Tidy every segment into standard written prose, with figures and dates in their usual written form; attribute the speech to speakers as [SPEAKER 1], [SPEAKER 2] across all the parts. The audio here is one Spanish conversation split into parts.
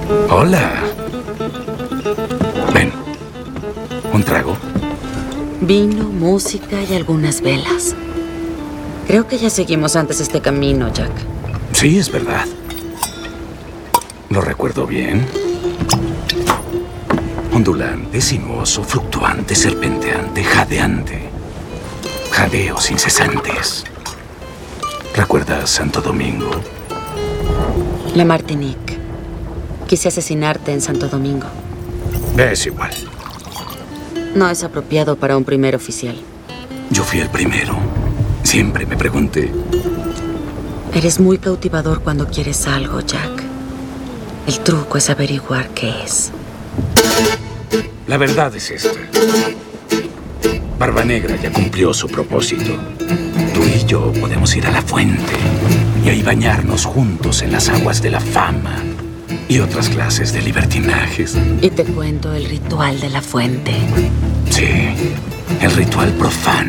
[SPEAKER 1] Hola. Ven. ¿Un trago?
[SPEAKER 2] Vino, música y algunas velas. Creo que ya seguimos antes este camino, Jack.
[SPEAKER 1] Sí, es verdad. ¿Lo recuerdo bien? Ondulante, sinuoso, fluctuante, serpenteante, jadeante. Jadeos incesantes. ¿Recuerdas Santo Domingo?
[SPEAKER 2] La Martinique. Quise asesinarte en Santo Domingo.
[SPEAKER 1] Es igual.
[SPEAKER 2] No es apropiado para un primer oficial.
[SPEAKER 1] Yo fui el primero. Siempre me pregunté.
[SPEAKER 2] Eres muy cautivador cuando quieres algo, Jack. El truco es averiguar qué es.
[SPEAKER 1] La verdad es esta. Barba Negra ya cumplió su propósito. Tú y yo podemos ir a la fuente y ahí bañarnos juntos en las aguas de la fama y otras clases de libertinajes.
[SPEAKER 2] Y te cuento el ritual de la fuente.
[SPEAKER 1] Sí, el ritual profano.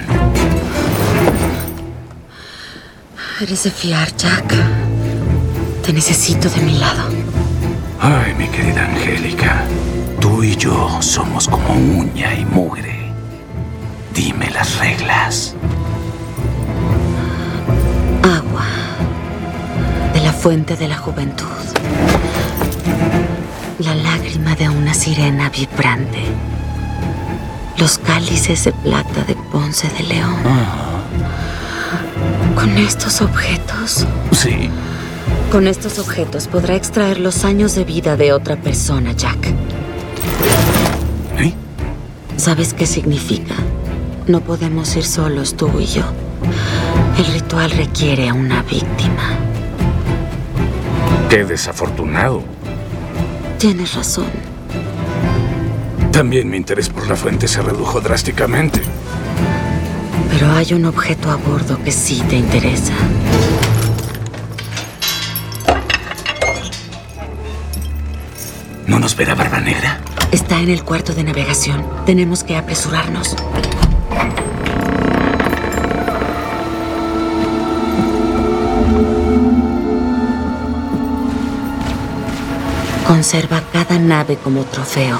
[SPEAKER 2] Eres de fiar, Jack. Te necesito de mi lado.
[SPEAKER 1] Ay, mi querida Angélica, tú y yo somos como uña y mugre. Dime las reglas.
[SPEAKER 2] Agua de la fuente de la juventud. La lágrima de una sirena vibrante. Los cálices de plata de Ponce de León. Con estos objetos...
[SPEAKER 1] Sí.
[SPEAKER 2] Con estos objetos podrá extraer los años de vida de otra persona, Jack.
[SPEAKER 1] ¿Eh?
[SPEAKER 2] ¿Sabes qué significa? No podemos ir solos, tú y yo. El ritual requiere a una víctima.
[SPEAKER 1] Qué desafortunado.
[SPEAKER 2] Tienes razón.
[SPEAKER 1] También mi interés por la fuente se redujo drásticamente.
[SPEAKER 2] Pero hay un objeto a bordo que sí te interesa.
[SPEAKER 1] ¿No nos verá Barba Negra?
[SPEAKER 2] Está en el cuarto de navegación. Tenemos que apresurarnos. Conserva cada nave como trofeo.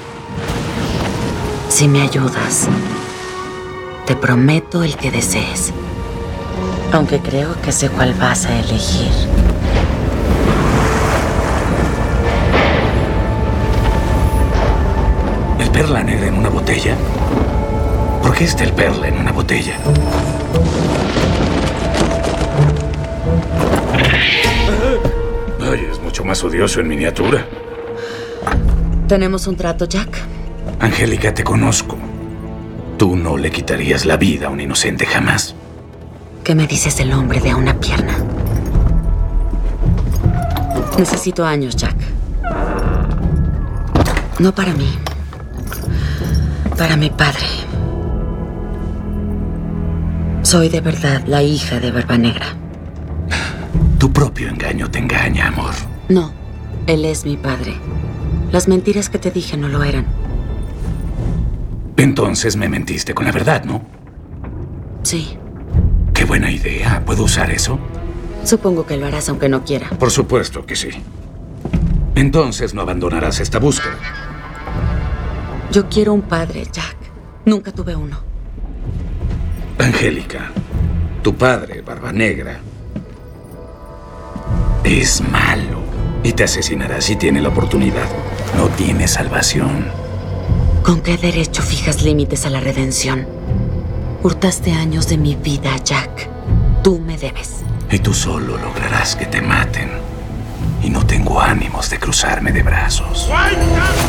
[SPEAKER 2] Si me ayudas, te prometo el que desees. Aunque creo que sé cuál vas a elegir.
[SPEAKER 1] ¿El Perla Negra en una botella? ¿Por qué está el Perla en una botella? Ay, es mucho más odioso en miniatura.
[SPEAKER 2] ¿Tenemos un trato, Jack?
[SPEAKER 1] Angélica, te conozco. Tú no le quitarías la vida a un inocente jamás.
[SPEAKER 2] ¿Qué me dices del hombre de a una pierna? Necesito años, Jack. No para mí. Para mi padre. Soy de verdad la hija de Barba Negra.
[SPEAKER 1] Tu propio engaño te engaña, amor.
[SPEAKER 2] No, él es mi padre. Las mentiras que te dije no lo eran.
[SPEAKER 1] Entonces me mentiste con la verdad, ¿no?
[SPEAKER 2] Sí.
[SPEAKER 1] Qué buena idea. ¿Puedo usar eso?
[SPEAKER 2] Supongo que lo harás aunque no quiera.
[SPEAKER 1] Por supuesto que sí. Entonces no abandonarás esta búsqueda.
[SPEAKER 2] Yo quiero un padre, Jack. Nunca tuve uno.
[SPEAKER 1] Angélica, tu padre, Barba Negra, es malo y te asesinará si tiene la oportunidad. No tiene salvación.
[SPEAKER 2] ¿Con qué derecho fijas límites a la redención? Hurtaste años de mi vida, Jack. Tú me debes.
[SPEAKER 1] Y tú solo lograrás que te maten. Y no tengo ánimos de cruzarme de brazos.